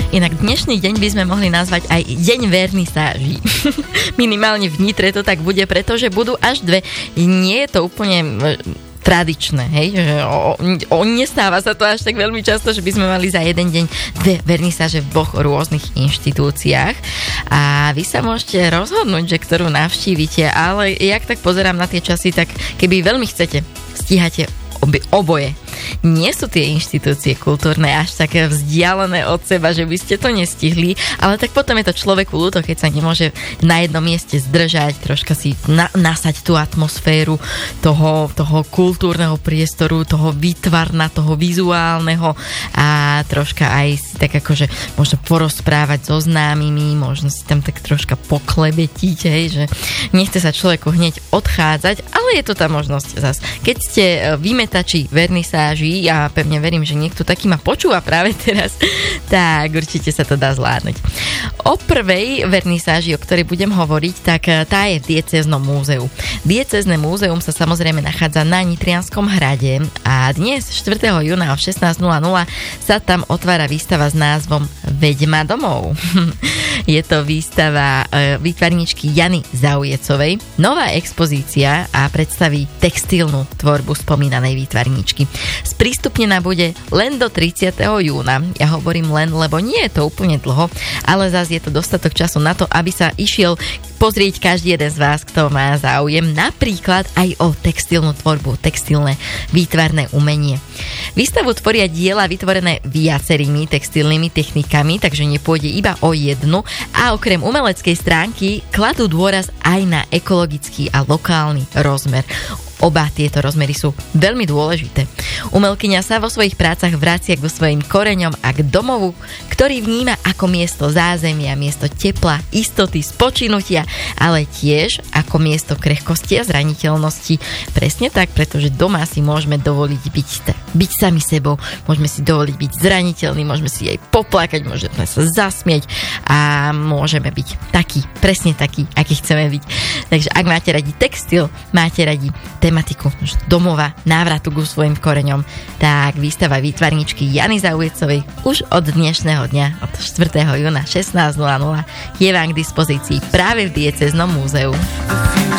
Inak dnešný deň by sme mohli nazvať aj deň vernisáží. Minimálne v Nitre to tak bude, pretože budú až 2. Nie je to úplne tradičné, hej, že nestáva sa to až tak veľmi často, že by sme mali za jeden deň 2 vernisáže v 2 rôznych inštitúciách a vy sa môžete rozhodnúť, že ktorú navštívite, ale jak tak pozerám na tie časy, tak keby veľmi chcete, stíhate oboje. Nie sú tie inštitúcie kultúrne až také vzdialené od seba, že by ste to nestihli, ale tak potom je to človeku ľúto, keď sa nemôže na jednom mieste zdržať, troška si nasať tú atmosféru toho kultúrneho priestoru, toho výtvarna, toho vizuálneho a troška aj si tak akože možno porozprávať so známymi, možno si tam tak troška poklebetiť, hej, že nechce sa človeku hneď odchádzať, ale je to tá možnosť zas. Keď ste vymetači vernisáži, ja pevne verím, že niekto taký ma počúva práve teraz, tak určite sa to dá zvládnuť. O prvej vernisáži, o ktorej budem hovoriť, tak tá je v Diecéznom múzeu. Diecézne múzeum sa samozrejme nachádza na Nitrianskom hrade a dnes 4. júna o 16:00 sa tam otvára výstava s názvom Veďma domov. Je to výstava výtvarníčky Jany Zaujecovej, nová expozícia a predstaví textilnú tvorbu spomínanej výtvarníčky. Sprístupnená bude len do 30. júna. Ja hovorím len, lebo nie je to úplne dlho, ale zase je to dostatok času na to, aby sa išiel pozrieť každý jeden z vás, kto má záujem, napríklad aj o textilnú tvorbu, textilné výtvarné umenie. Výstavu tvoria diela vytvorené viacerými textilnými technikami, takže nepôjde iba o jednu a okrem umeleckej stránky kladú dôraz aj na ekologický a lokálny rozmer. Oba tieto rozmery sú veľmi dôležité. Umelkyňa sa vo svojich prácach vracia k svojim koreňom a k domovu, ktorý vníma ako miesto zázemia, miesto tepla, istoty, spočinutia, ale tiež ako miesto krehkosti a zraniteľnosti. Presne tak, pretože doma si môžeme dovoliť byť sami sebou, môžeme si dovoliť byť zraniteľní, môžeme si aj poplakať, môžeme sa zasmieť a môžeme byť presne taký, aký chceme byť. Takže ak máte radi textil, máte radi tematiku domova, návratu ku svojim koreňom, tak výstava výtvarníčky Jany Zaujecovej už od dnešného dňa, od 4. júna 16:00 je vám k dispozícii práve v Diecéznom múzeu.